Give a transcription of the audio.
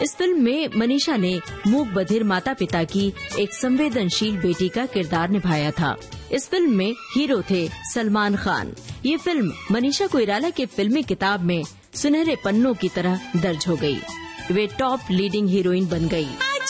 इस फिल्म में मनीषा ने मूक बधिर माता पिता की एक संवेदनशील बेटी का किरदार निभाया था। इस फिल्म में हीरो थे सलमान खान। ये फिल्म मनीषा कोइराला के फिल्मी किताब में सुनहरे पन्नों की तरह दर्ज हो गई। वे टॉप लीडिंग हीरोइन बन गई।